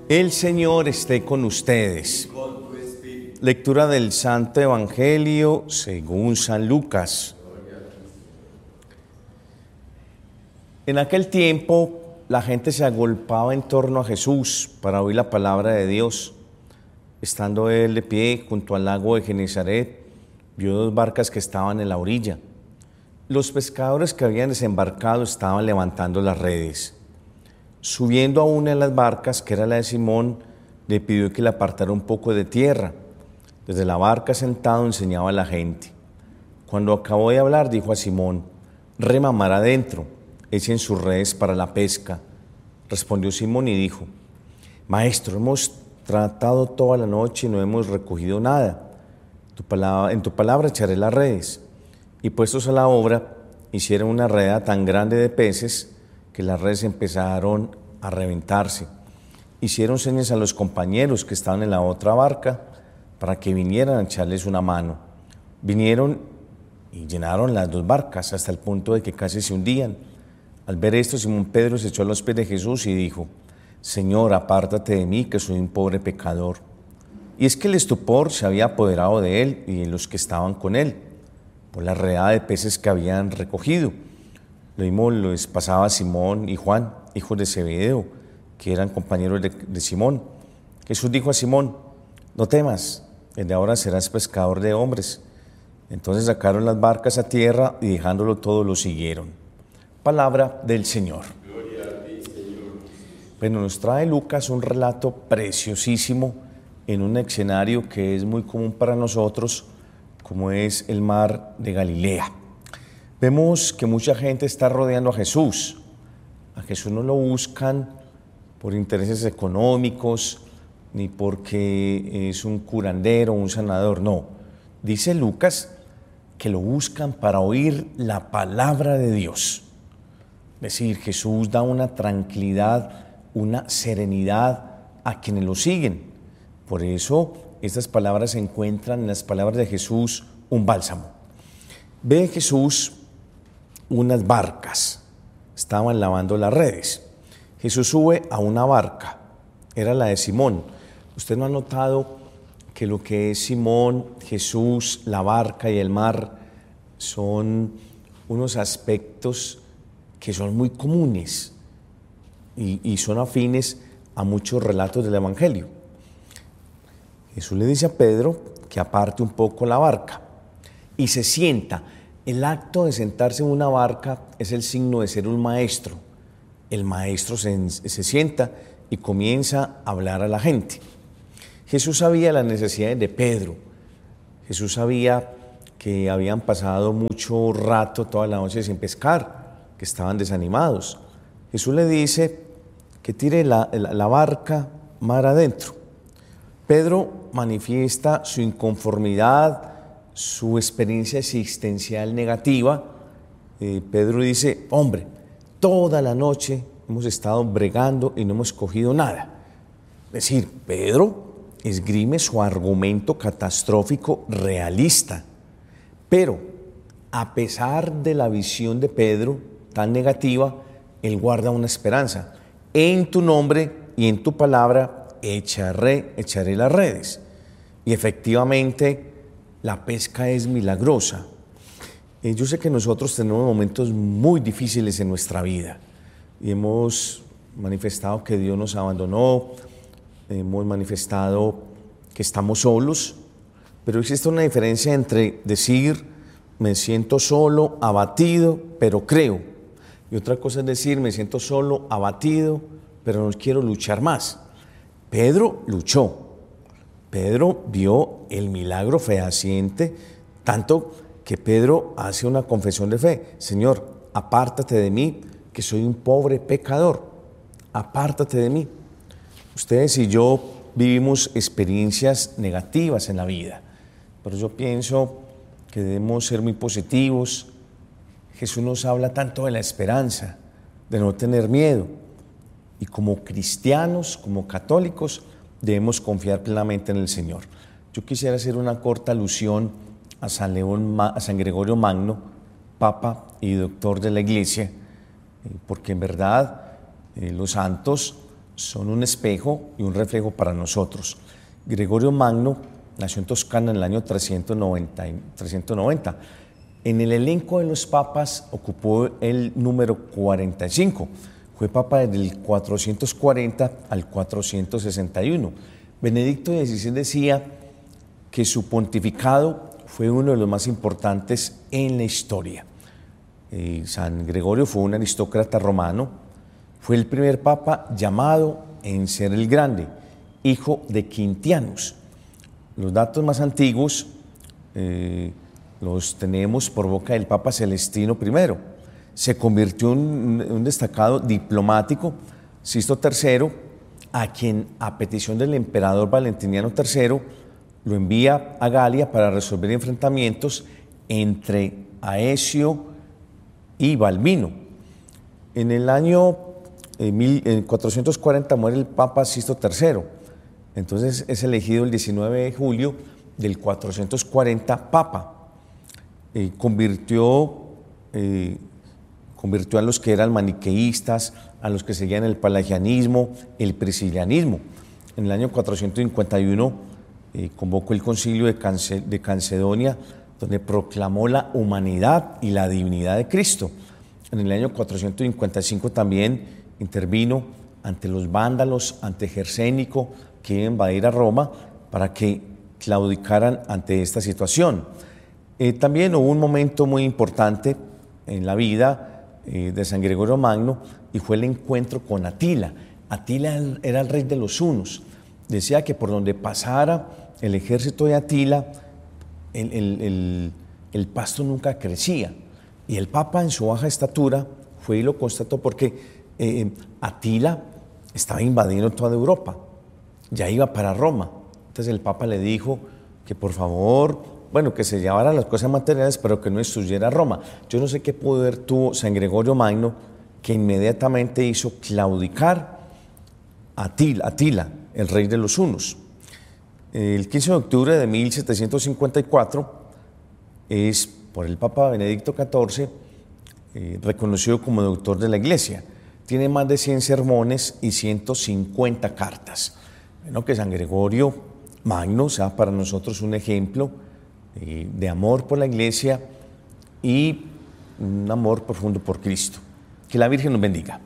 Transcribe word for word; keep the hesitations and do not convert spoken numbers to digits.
El Señor esté con ustedes. Lectura del Santo Evangelio según San Lucas. En aquel tiempo, la gente se agolpaba en torno a Jesús para oír la palabra de Dios. Estando él de pie junto al lago de Genesaret, vio dos barcas que estaban en la orilla. Los pescadores que habían desembarcado estaban levantando las redes. Subiendo a una de las barcas, que era la de Simón, le pidió que le apartara un poco de tierra. Desde la barca sentado enseñaba a la gente. Cuando acabó de hablar, dijo a Simón: «Rema mar adentro, echen sus redes para la pesca». Respondió Simón y dijo: «Maestro, hemos tratado toda la noche y no hemos recogido nada. Tu palabra, en tu palabra echaré las redes». Y puestos a la obra, hicieron una redada tan grande de peces que las redes empezaron a reventarse. Hicieron señas a los compañeros que estaban en la otra barca para que vinieran a echarles una mano. Vinieron y llenaron las dos barcas hasta el punto de que casi se hundían. Al ver esto, Simón Pedro se echó a los pies de Jesús y dijo: «Señor, apártate de mí, que soy un pobre pecador». Y es que el estupor se había apoderado de él y de los que estaban con él, por la redada de peces que habían recogido. Lo mismo les pasaba a Simón y Juan, hijos de Zebedeo, que eran compañeros de, de Simón. Jesús dijo a Simón: «No temas, desde ahora serás pescador de hombres». Entonces sacaron las barcas a tierra y dejándolo todo lo siguieron. Palabra del Señor. Gloria a ti, Señor. Bueno, nos trae Lucas un relato preciosísimo en un escenario que es muy común para nosotros, como es el mar de Galilea. Vemos que mucha gente está rodeando a Jesús. A Jesús no lo buscan por intereses económicos, ni porque es un curandero, un sanador, no. Dice Lucas que lo buscan para oír la palabra de Dios. Es decir, Jesús da una tranquilidad, una serenidad a quienes lo siguen. Por eso estas palabras se encuentran en las palabras de Jesús un bálsamo. Ve Jesús unas barcas, estaban lavando las redes. Jesús sube a una barca, era la de Simón. ¿Usted no ha notado que lo que es Simón, Jesús, la barca y el mar son unos aspectos que son muy comunes y, y son afines a muchos relatos del Evangelio? Jesús le dice a Pedro que aparte un poco la barca y se sienta. El acto de sentarse en una barca es el signo de ser un maestro. El maestro se, se sienta y comienza a hablar a la gente. Jesús sabía las necesidades de Pedro. Jesús sabía que habían pasado mucho rato, toda la noche sin pescar, que estaban desanimados. Jesús le dice que tire la, la, la barca mar adentro. Pedro manifiesta su inconformidad, su experiencia existencial negativa. Eh, Pedro dice: «Hombre, toda la noche hemos estado bregando y no hemos cogido nada». Es decir, Pedro esgrime su argumento catastrófico realista. Pero, a pesar de la visión de Pedro tan negativa, él guarda una esperanza. «En tu nombre y en tu palabra echaré, echaré las redes». Y efectivamente, la pesca es milagrosa. Eh, yo sé que nosotros tenemos momentos muy difíciles en nuestra vida y hemos manifestado que Dios nos abandonó, hemos manifestado que estamos solos, pero existe una diferencia entre decir me siento solo, abatido, pero creo, y otra cosa es decir me siento solo, abatido, pero no quiero luchar más. Pedro luchó. Pedro vio el milagro fehaciente, tanto que Pedro hace una confesión de fe: «Señor, apártate de mí, que soy un pobre pecador, apártate de mí». Ustedes y yo vivimos experiencias negativas en la vida, pero yo pienso que debemos ser muy positivos. Jesús nos habla tanto de la esperanza, de no tener miedo, y como cristianos, como católicos, debemos confiar plenamente en el Señor. Yo quisiera hacer una corta alusión a San, León, a San Gregorio Magno, Papa y Doctor de la Iglesia, porque en verdad eh, los santos son un espejo y un reflejo para nosotros. Gregorio Magno nació en Toscana en el año trescientos noventa. En el elenco de los papas ocupó el número cuarenta y cinco. Fue papa desde el cuatrocientos cuarenta al cuatrocientos sesenta y uno. Benedicto dieciséis decía que su pontificado fue uno de los más importantes en la historia. Eh, San Gregorio fue un aristócrata romano, fue el primer papa llamado en ser el Grande, hijo de Quintianus. Los datos más antiguos eh, los tenemos por boca del Papa Celestino primero. Se convirtió en un destacado diplomático, Sisto tercero, a quien a petición del emperador Valentiniano tercero lo envía a Galia para resolver enfrentamientos entre Aecio y Balbino. En el año eh, cuatrocientos cuarenta muere el Papa Sisto tercero, entonces es elegido el diecinueve de julio del cuatrocientos cuarenta Papa. Eh, convirtió, eh, convirtió a los que eran maniqueístas, a los que seguían el pelagianismo, el priscilianismo. En el año cuatrocientos cincuenta y uno eh, convocó el concilio de, Cance, de Calcedonia, donde proclamó la humanidad y la divinidad de Cristo. En el año cuatrocientos cincuenta y cinco también intervino ante los vándalos, ante Gersénico, que iba a invadir a Roma, para que claudicaran ante esta situación. Eh, también hubo un momento muy importante en la vida eh, de San Gregorio Magno, y fue el encuentro con Atila. Atila era el rey de los hunos. Decía que por donde pasara el ejército de Atila, el, el, el, el pasto nunca crecía. Y el Papa, en su baja estatura, fue y lo constató porque eh, Atila estaba invadiendo toda Europa, ya iba para Roma. Entonces el Papa le dijo que por favor, bueno, que se llevara las cosas materiales, pero que no destruyera Roma. Yo no sé qué poder tuvo San Gregorio Magno, que inmediatamente hizo claudicar a Atila, Atila, el rey de los hunos. El quince de octubre de mil setecientos cincuenta y cuatro es, por el Papa Benedicto catorce, eh, reconocido como doctor de la Iglesia. Tiene más de cien sermones y ciento cincuenta cartas. Bueno, que San Gregorio Magno sea para nosotros un ejemplo eh, de amor por la Iglesia y un amor profundo por Cristo. Que la Virgen nos bendiga.